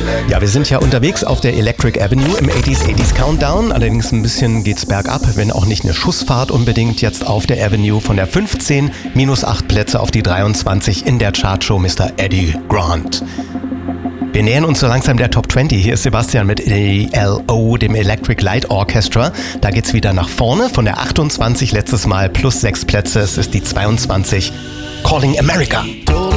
Ja, wir sind ja unterwegs auf der Electric Avenue im 80s Countdown. Allerdings ein bisschen geht's bergab, wenn auch nicht eine Schussfahrt unbedingt jetzt auf der Avenue. Von der 15 -8 Plätze auf die 23 in der Chartshow Mr. Eddie Grant. Wir nähern uns so langsam der Top 20. Hier ist Sebastian mit ELO, dem Electric Light Orchestra. Da geht's wieder nach vorne. Von der 28 letztes Mal plus 6 Plätze. Es ist die 22. Calling America.